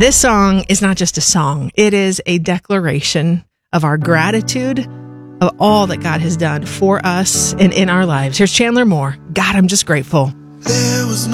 This song is not just a song. It is a declaration of our gratitude of all that God has done for us and in our lives. Here's Chandler Moore. God, I'm just grateful. There was